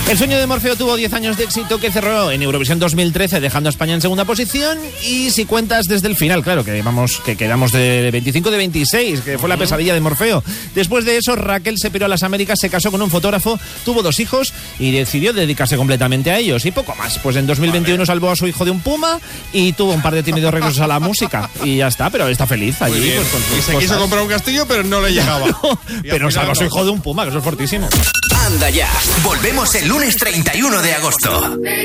El sueño de Morfeo tuvo 10 años de éxito que cerró en Eurovisión 2013, dejando a España en segunda posición. Y si cuentas desde el final, claro, que quedamos de 25 de 26, que fue la pesadilla de Morfeo. Después de eso, Raquel se piró a las Américas, se casó con un fotógrafo, tuvo 2 hijos y decidió dedicarse completamente a ellos. Y poco más. Pues en 2021 salvó a su hijo de un puma y tuvo un par de tímidos regresos a la música. Y ya está, pero está feliz allí. Pues, con sus y se cosas. quiso comprar un castillo, pero no le llegaba. Pero salvó a su hijo de un puma, que eso es fortísimo. Anda ya. Volvemos el lunes 31 de agosto.